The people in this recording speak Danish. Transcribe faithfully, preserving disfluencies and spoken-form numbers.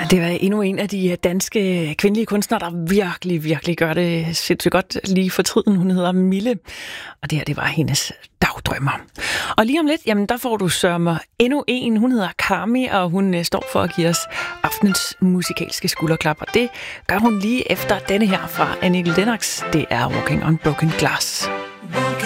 Det var endnu en af de danske kvindelige kunstnere, der virkelig, virkelig gør det sindssygt godt lige for tiden. Hun hedder Mille, og det her, det var hendes dagdrømmer. Og lige om lidt, jamen der får du sørme endnu en. Hun hedder Kami, og hun står for at give os aftenens musikalske skulderklap. Og det gør hun lige efter denne her fra Annie Lennox. Det er Walking on Broken Glass.